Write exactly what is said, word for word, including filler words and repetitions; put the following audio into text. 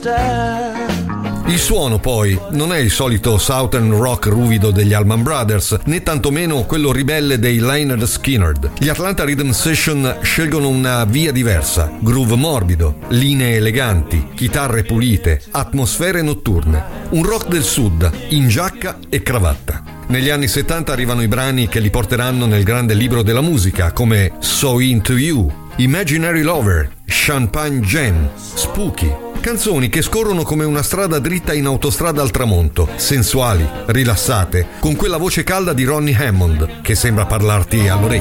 Il suono poi non è il solito southern rock ruvido degli Allman Brothers, né tantomeno quello ribelle dei Lynyrd Skynyrd. Gli Atlanta Rhythm Session scelgono una via diversa: groove morbido, linee eleganti, chitarre pulite, atmosfere notturne. Un rock del sud, in giacca e cravatta. Negli anni settanta arrivano i brani che li porteranno nel grande libro della musica, come So Into You, Imaginary Lover, Champagne Jam, Spooky. Canzoni che scorrono come una strada dritta in autostrada al tramonto, sensuali, rilassate, con quella voce calda di Ronnie Hammond che sembra parlarti all'orecchio.